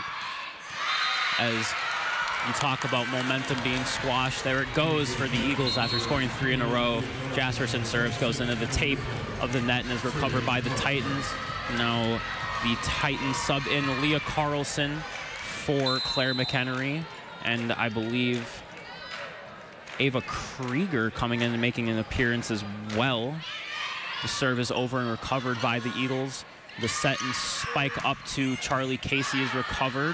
As you talk about momentum being squashed, there it goes for the Eagles after scoring 3 in a row. Jasperson serves, goes into the tape of the net and is recovered by the Titans. Now the Titans sub in Leah Carlson for Claire McHenry, and I believe Ava Krieger coming in and making an appearance as well. The serve is over and recovered by the Eagles. The set and spike up to Charlie Casey is recovered.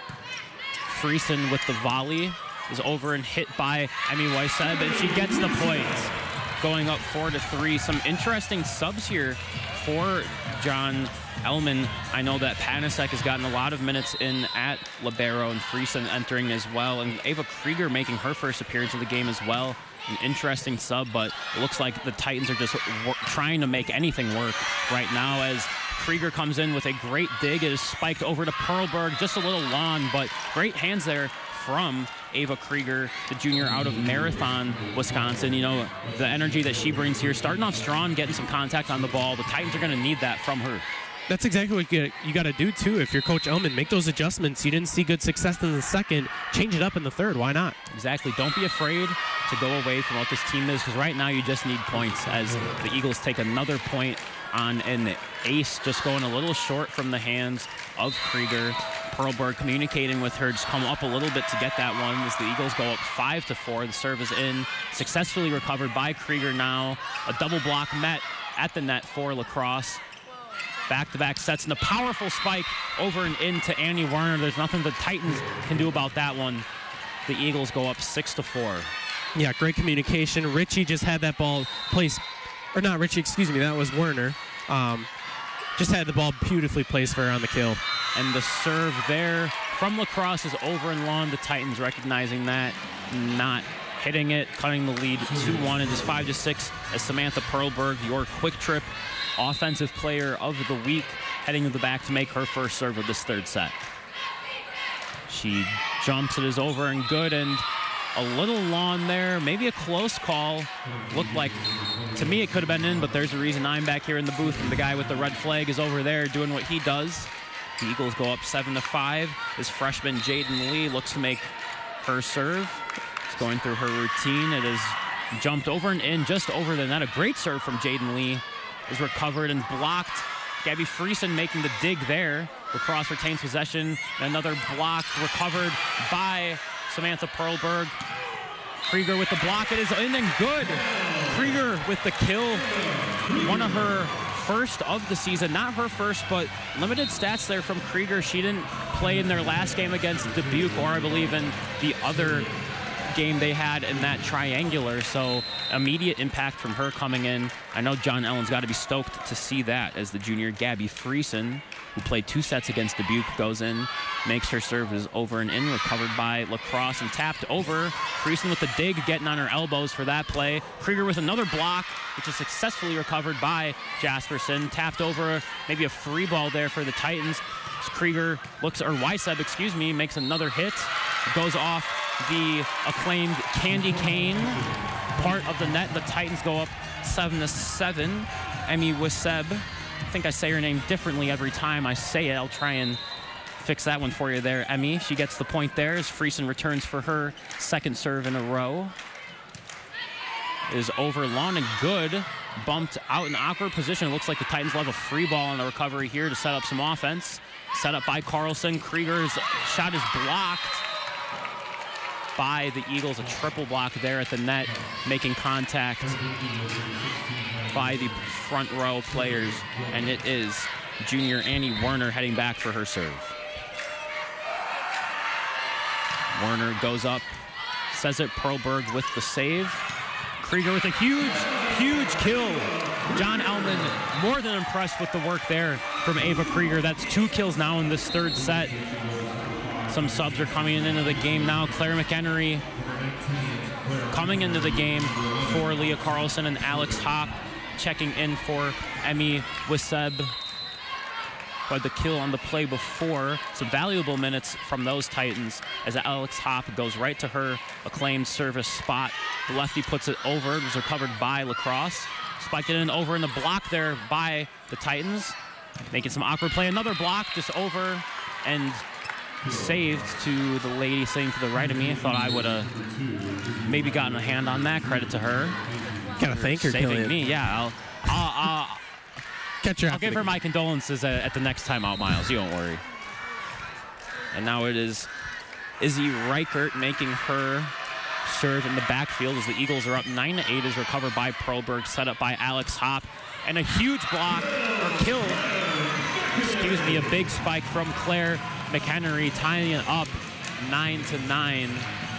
Friesen with the volley is over and hit by Emmy Weisseb, and she gets the points, going up 4-3. Some interesting subs here for John Elman. I know that Panasek has gotten a lot of minutes in at libero, and Friesen entering as well, and Ava Krieger making her first appearance of the game as well. An interesting sub, but it looks like the Titans are just trying to make anything work right now, as Krieger comes in with a great dig. It is spiked over to Perlberg, just a little long, but great hands there from Ava Krieger, the junior out of Marathon, Wisconsin. You know, the energy that she brings here, starting off strong, getting some contact on the ball. The Titans are going to need that from her. That's exactly what you got to do, too. If you're Coach Elman, make those adjustments. You didn't see good success in the second. Change it up in the third. Why not? Exactly. Don't be afraid to go away from what this team is, because right now you just need points, as the Eagles take another point on an ace, just going a little short from the hands of Krieger. Perlberg communicating with her, just come up a little bit to get that one, as the Eagles go up 5-4. The serve is in, successfully recovered by Krieger now. A double block met at the net for La Crosse. Back-to-back sets, and a powerful spike over and into Annie Werner. There's nothing the Titans can do about that one. the Eagles go up 6-4. Yeah, great communication. Richie just had that ball placed, or not Richie, excuse me, that was Werner. Just had the ball beautifully placed for her on the kill. And the serve there from La Crosse is over and long. The Titans recognizing that, not hitting it, cutting the lead 2-1. It is 5-6 as Samantha Perlberg, your Quick Trip Offensive Player of the Week, heading to the back to make her first serve of this third set. She jumps, it is over and good, and a little long there, maybe a close call. Looked like, to me, it could have been in, but there's a reason I'm back here in the booth, and the guy with the red flag is over there doing what he does. The Eagles go up 7-5 as freshman Jaden Lee looks to make her serve. It's going through her routine. It is jumped over and in, just over the net. A great serve from Jaden Lee is recovered and blocked. Gabby Friesen making the dig there. La Crosse retains possession. Another block recovered by Samantha Perlberg. Krieger with the block. It is in and good. Krieger with the kill. One of her first of the season. Not her first, but limited stats there from Krieger. She didn't play in their last game against Dubuque, or I believe in the other game they had in that triangular, so immediate impact from her coming in. I know John Ellen's got to be stoked to see that, as the junior Gabby Friesen, who played 2 sets against Dubuque, goes in, makes her serve is over and in, recovered by La Crosse and tapped over. Friesen with the dig, getting on her elbows for that play. Krieger with another block, which is successfully recovered by Jasperson. Tapped over, maybe a free ball there for the Titans. Krieger looks, or Weisseb, excuse me, makes another hit. Goes off the acclaimed candy cane part of the net. The Titans go up 7-7. Emmy Weisseb, I think I say her name differently every time I say it. I'll try and fix that one for you there, Emmy. She gets the point there as Friesen returns for her second serve in a row. Is over long and good. Bumped out in awkward position. It looks like the Titans will have a free ball on the recovery here to set up some offense. Set up by Carlson. Krieger's shot is blocked by the Eagles. A triple block there at the net, making contact by the front row players. And it is junior Annie Werner heading back for her serve. Werner goes up, says it, Perlberg with the save. Krieger with a huge, huge kill. John Ellman more than impressed with the work there from Ava Krieger. That's 2 kills now in this third set. Some subs are coming into the game now. Claire McHenry coming into the game for Leah Carlson, and Alex Hopp checking in for Emmy Weisseb, who had the kill on the play before. Some valuable minutes from those Titans as Alex Hopp goes right to her acclaimed service spot. The lefty puts it over. It was recovered by La Crosse. Spiked it in over in the block there by the Titans. Making some awkward play. Another block just over and saved to the lady sitting to the right of me. I thought I would have maybe gotten a hand on that. Credit to her. Gotta thank her, saving Killian. me. Yeah, I'll give her my condolences at the next time out, Miles. You don't worry. And now it is Izzy Reichert making her serve in the backfield as the Eagles are up 9-8. Is recovered by Perlberg, set up by Alex Hopp, and a huge block or kill. Excuse me, a big spike from Claire McHenry, tying it up 9-9.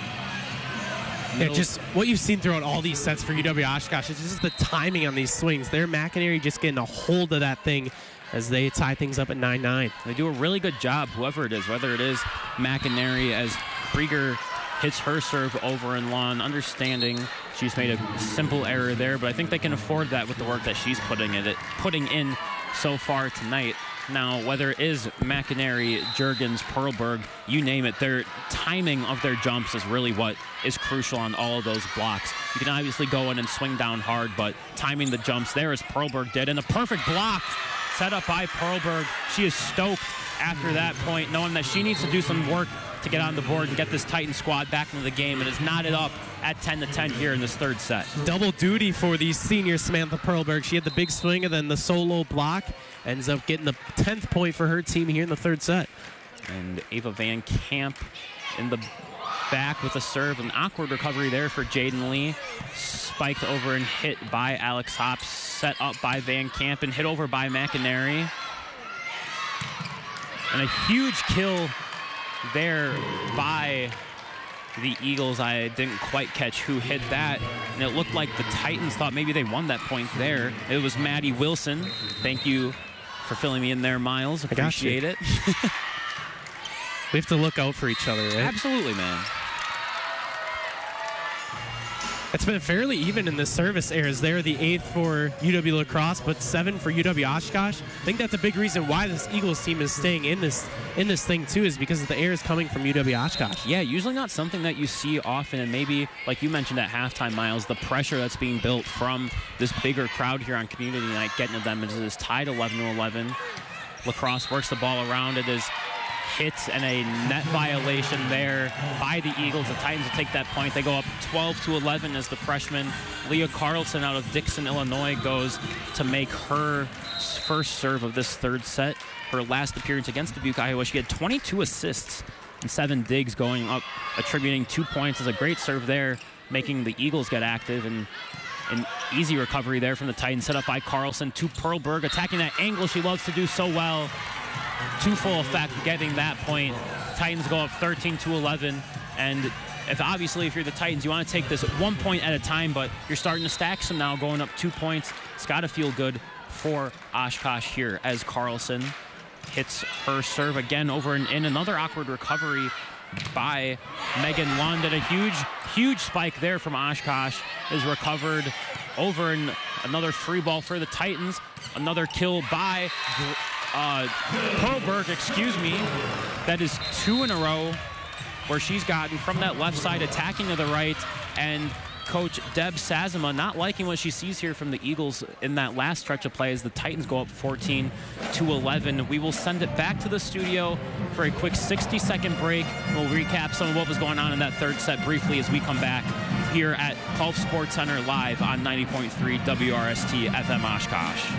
Yeah, just what you've seen throughout all these sets for UW Oshkosh is just the timing on these swings. They're McInerney just getting a hold of that thing as they tie things up at 9-9. They do a really good job, whoever it is, whether it is McInerney, as Krieger hits her serve over and long, understanding she's made a simple error there, but I think they can afford that with the work that she's putting in so far tonight. Now, whether it is McInerney, Juergens, Perlberg, you name it, their timing of their jumps is really what is crucial on all of those blocks. You can obviously go in and swing down hard, but timing the jumps there, as Perlberg did, and a perfect block set up by Perlberg. She is stoked after that point, knowing that she needs to do some work to get on the board and get this Titan squad back into the game, and is knotted up at 10-10 here in this third set. Double duty for the senior Samantha Perlberg. She had the big swing and then the solo block. Ends up getting the 10th point for her team here in the third set. And Ava Van Camp in the back with a serve. An awkward recovery there for Jaden Lee. Spiked over and hit by Alex Hopp. Set up by Van Camp and hit over by McInerney. And a huge kill there by the Eagles. I didn't quite catch who hit that, and it looked like the Titans thought maybe they won that point there. It was Maddie Wilson. Thank you for filling me in there, Miles. Appreciate it. We have to look out for each other, right? Absolutely, man. It's been fairly even in the service errors. They're the 8th for UW La Crosse, but 7 for UW Oshkosh. I think that's a big reason why this Eagles team is staying in this thing too, is because of the errors coming from UW Oshkosh. Yeah, usually not something that you see often, and maybe, like you mentioned at halftime, Miles, the pressure that's being built from this bigger crowd here on Community Night, getting to them as it is tied 11-11. La Crosse works the ball around. It is hits and a net violation there by the Eagles. The Titans will take that point. They go up 12-11 as the freshman Leah Carlson out of Dixon, Illinois, goes to make her first serve of this third set. Her last appearance against Dubuque, Iowa, she had 22 assists and 7 digs going up, attributing 2 points as a great serve there, making the Eagles get active. And an easy recovery there from the Titans, set up by Carlson to Perlberg, attacking that angle she loves to do so well. To full effect, getting that point. Titans go up 13-11, and if you're the Titans, you want to take this 1 point at a time, but you're starting to stack some now, going up 2 points. It's got to feel good for Oshkosh here as Carlson hits her serve again over and in. Another awkward recovery by Megan Lund, and a huge spike there from Oshkosh is recovered over, and another free ball for the Titans. Another kill by Perlberg, that is 2 in a row where she's gotten from that left side, attacking to the right, and Coach Deb Sazama not liking what she sees here from the Eagles in that last stretch of play as the Titans go up 14-11. We will send it back to the studio for a quick 60-second break. We'll recap some of what was going on in that third set briefly as we come back here at Gulf Sports Center live on 90.3 WRST FM Oshkosh.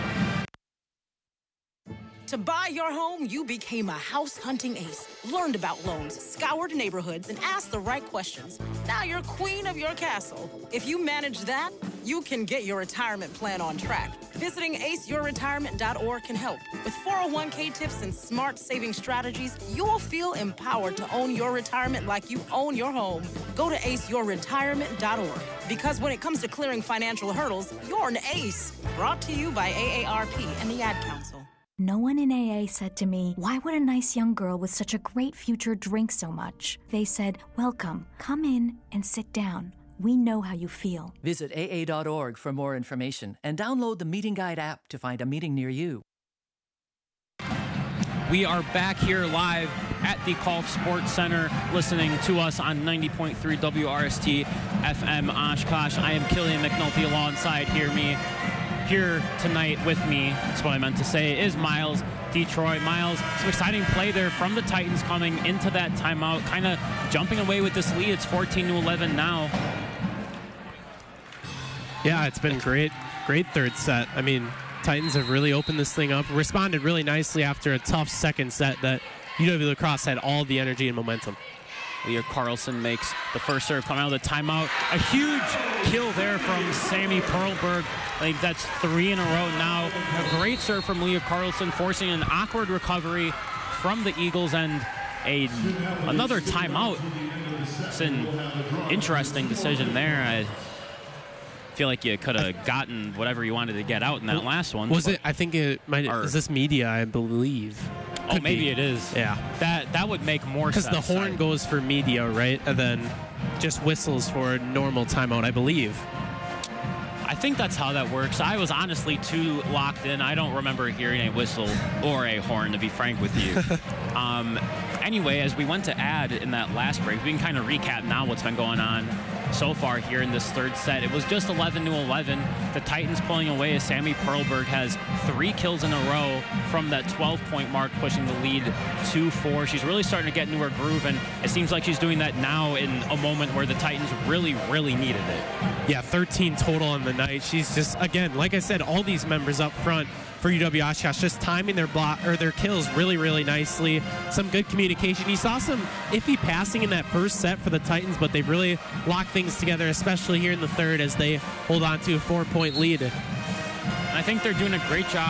To buy your home, you became a house hunting ace, learned about loans, scoured neighborhoods, and asked the right questions. Now you're queen of your castle. If you manage that, you can get your retirement plan on track. Visiting aceyourretirement.org can help. With 401k tips and smart saving strategies, you will feel empowered to own your retirement like you own your home. Go to aceyourretirement.org. Because when it comes to clearing financial hurdles, you're an ace. Brought to you by AARP and the Ad Council. No one in AA said to me, why would a nice young girl with such a great future drink so much? They said, welcome, come in and sit down. We know how you feel. Visit AA.org for more information and download the Meeting Guide app to find a meeting near you. We are back here live at the Gulf Sports Center, listening to us on 90.3 WRST FM Oshkosh. I am Killian McNulty alongside Here tonight with me, that's what I meant to say, is Miles Detroit. Miles, some exciting play there from the Titans coming into that timeout, kind of jumping away with this lead. It's 14-11 now. Yeah, it's been great third set. I mean, Titans have really opened this thing up, responded really nicely after a tough second set that UW La Crosse had all the energy and momentum. Leah Carlson makes the first serve coming out of the timeout. A huge kill there from Sammy Perlberg. I think that's 3 in a row now. A great serve from Leah Carlson, forcing an awkward recovery from the Eagles and another timeout. It's an interesting decision there. I feel like you could have gotten whatever you wanted to get out in that last one. Was it? I think it might. Is this media? I believe. Could maybe it is. Yeah. That would make more sense. Because the horn goes for media, right? And then just whistles for a normal timeout, I believe. I think that's how that works. I was honestly too locked in. I don't remember hearing a whistle or a horn, to be frank with you. Anyway, as we went to add in that last break, we can kind of recap now what's been going on so far here in this third set. It was just 11-11. The Titans pulling away as Sammy Perlberg has 3 kills in a row from that 12-point mark, pushing the lead 2-4. She's really starting to get into her groove, and it seems like she's doing that now in a moment where the Titans really, really needed it. Yeah, 13 total on the night. She's just, again, like I said, all these members up front for UW Oshkosh, just timing their kills really, really nicely. Some good communication. You saw some iffy passing in that first set for the Titans, but they've really locked things together, especially here in the third as they hold on to a 4-point lead. And I think they're doing a great job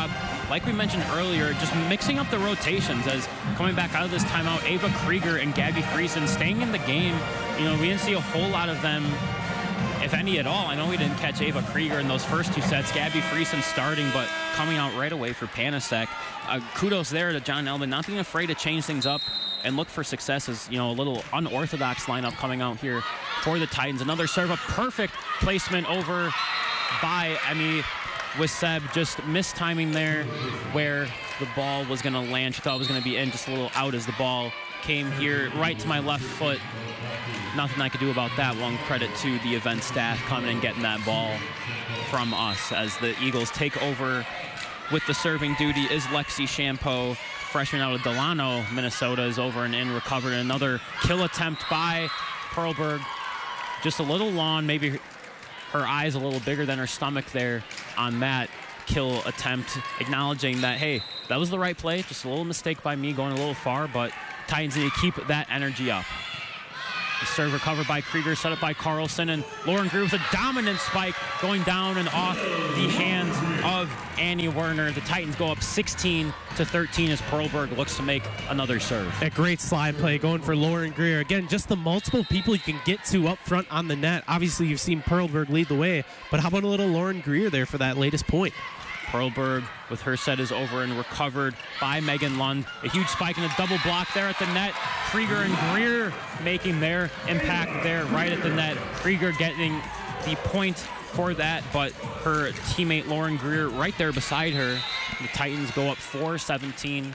like we mentioned earlier, just mixing up the rotations as coming back out of this timeout, Ava Krieger and Gabby Friesen staying in the game. You know, we didn't see a whole lot of them, if any at all. I know we didn't catch Ava Krieger in those first 2 sets. Gabby Friesen starting, but coming out right away for Panasek. Kudos there to John Elman, not being afraid to change things up and look for success as, you know, a little unorthodox lineup coming out here for the Titans. Another serve, a perfect placement over by Emmy Wisseb, just mistiming there where the ball was going to land. She thought it was going to be in, just a little out as the ball came here right to my left foot. Nothing I could do about that one. Credit to the event staff coming and getting that ball from us as the Eagles take over with the serving duty is Lexi Champeau, freshman out of Delano, Minnesota, is over and in, recovered. Another kill attempt by Perlberg. Just a little long, maybe her eyes a little bigger than her stomach there on that kill attempt, acknowledging that, hey, that was the right play, just a little mistake by me going a little far, but Titans need to keep that energy up. The serve recovered by Krieger, set up by Carlson, and Lauren Greer with a dominant spike going down and off the hands of Annie Werner. The Titans go up 16-13 as Perlberg looks to make another serve. A great slide play going for Lauren Greer. Again, just the multiple people you can get to up front on the net. Obviously, you've seen Perlberg lead the way, but how about a little Lauren Greer there for that latest point? Perlberg with her set is over and recovered by Megan Lund. A huge spike and a double block there at the net. Krieger and Greer making their impact there right at the net. Krieger getting the point for that, but her teammate Lauren Greer right there beside her. The Titans go up 4-17-13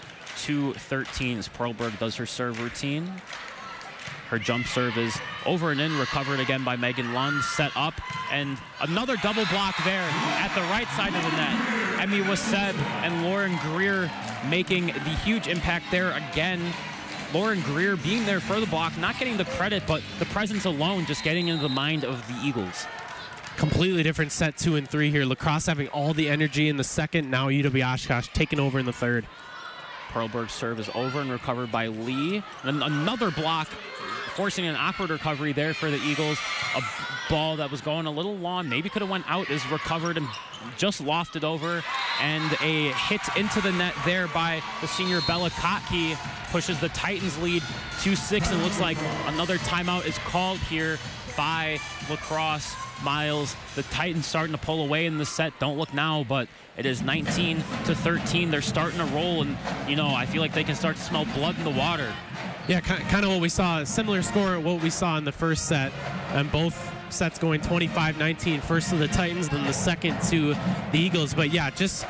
as Perlberg does her serve routine. Her jump serve is over and in, recovered again by Megan Lund, set up, and another double block there at the right side of the net. Emmy Wisseb and Lauren Greer making the huge impact there again. Lauren Greer being there for the block, not getting the credit, but the presence alone just getting into the mind of the Eagles. Completely different set 2 and 3 here. Lacrosse having all the energy in the second, now UW Oshkosh taking over in the third. Perlberg's serve is over and recovered by Lee. And another block, forcing an awkward recovery there for the Eagles. A ball that was going a little long, maybe could have went out, is recovered and just lofted over. And a hit into the net there by the senior Bella Kotke pushes the Titans lead 2-6. And looks like another timeout is called here by Lacrosse. Miles, the Titans starting to pull away in the set. Don't look now, but it is 19-13. They're starting to roll, and, you know, I feel like they can start to smell blood in the water. Yeah, kind of what we saw, a similar score what we saw in the first set, and both sets going 25-19, first to the Titans, then the second to the Eagles. But yeah, just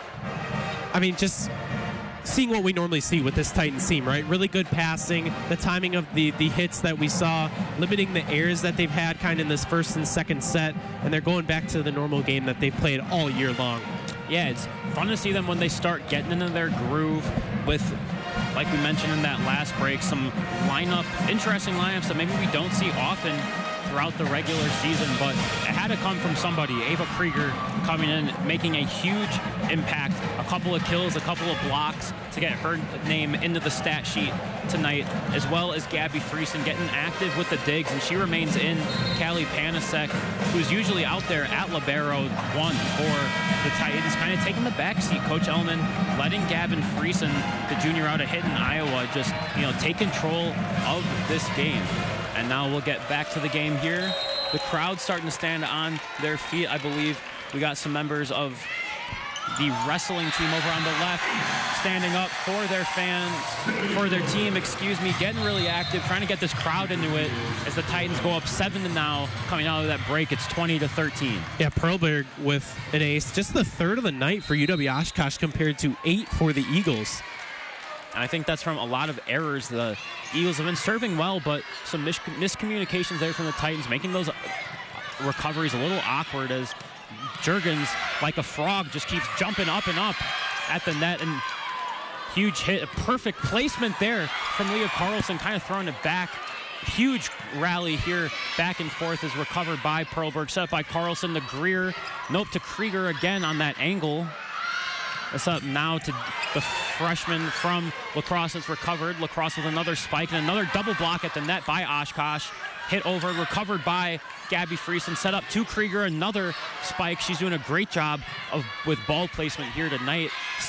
seeing what we normally see with this Titans team, right? Really good passing, the timing of the hits that we saw, limiting the errors that they've had kind of in this first and second set, and they're going back to the normal game that they've played all year long. Yeah, it's fun to see them when they start getting into their groove with, like we mentioned in that last break, some interesting lineups that maybe we don't see often throughout the regular season, but it had to come from somebody. Ava Krieger coming in, making a huge impact, a couple of kills, a couple of blocks to get her name into the stat sheet tonight, as well as Gabby Friesen getting active with the digs, and she remains in. Callie Panasek, who's usually out there at libero 1 for the Titans, kind of taking the backseat. Coach Ellman letting Gavin Friesen, the junior out of Hinton, Iowa, just, you know, take control of this game. And now we'll get back to the game here. The crowd's starting to stand on their feet. I believe we got some members of the wrestling team over on the left standing up for their fans, for their team, getting really active, trying to get this crowd into it as the Titans go up 7 now. Coming out of that break, it's 20-13. Yeah, Perlberg with an ace, just the third of the night for UW Oshkosh compared to 8 for the Eagles. And I think that's from a lot of errors. The Eagles have been serving well, but some miscommunications there from the Titans, making those recoveries a little awkward as Juergens, like a frog, just keeps jumping up and up at the net. And huge hit, a perfect placement there from Leah Carlson, kind of throwing it back. Huge rally here, back and forth, is recovered by Perlberg, set up by Carlson to Greer. Nope, to Krieger again on that angle. It's up now to the freshman from Lacrosse. It's recovered. Lacrosse with another spike and another double block at the net by Oshkosh. Hit over, recovered by Gabby Friesen. Set up to Krieger, another spike. She's doing a great job with ball placement here tonight.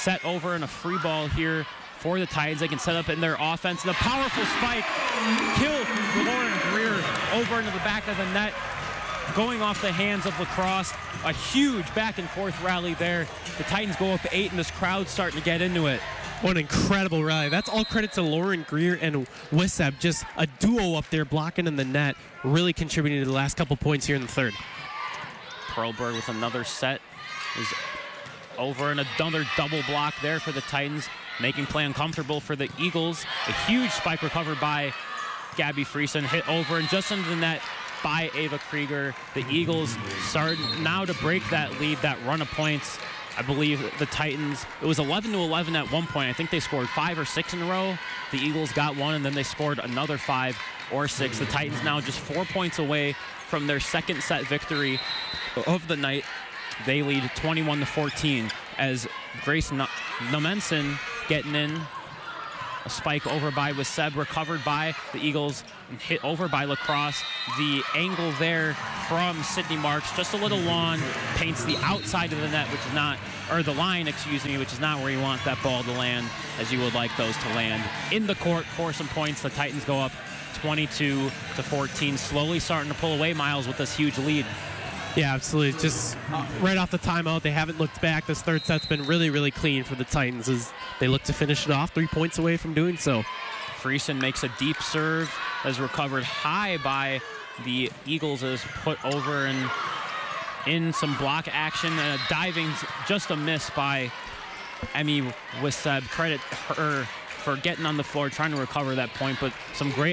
set over and a free ball here for the Titans. They can set up in their offense. And a powerful spike. Kill from Lauren Greer over into the back of the net. Going off the hands of Lacrosse. A huge back and forth rally there. The Titans go up 8 and this crowd's starting to get into it. What an incredible rally. That's all credit to Lauren Greer and Wisseb. Just a duo up there blocking in the net. Really contributing to the last couple points here in the third. Perlberg with another set is over and another double block there for the Titans, making play uncomfortable for the Eagles. A huge spike recovered by Gabby Friesen, hit over and just into the net by Ava Krieger. The Eagles start now to break that lead, that run of points. I believe the Titans, it was 11-11 at one point. I think they scored 5 or 6 in a row. The Eagles got one, and then they scored another 5 or 6. The Titans now just 4 points away from their second set victory of the night. They lead 21-14 as Grace Nomensen getting in. A spike over by Wisseb, recovered by the Eagles, and hit over by Lacrosse. The angle there from Sydney Marks, just a little long, paints the outside of the net, which is not, or the line, excuse me, which is not where you want that ball to land, as you would like those to land. In the court for some points, the Titans go up 22-14, slowly starting to pull away, Miles, with this huge lead. Yeah, absolutely. Just right off the timeout, they haven't looked back. This third set's been really, really clean for the Titans as they look to finish it off, 3 points away from doing so. Friesen makes a deep serve, as recovered high by the Eagles, is put over and in some block action, and a diving, just a miss by Emmy Wisseb. Credit her for getting on the floor, trying to recover that point, but some great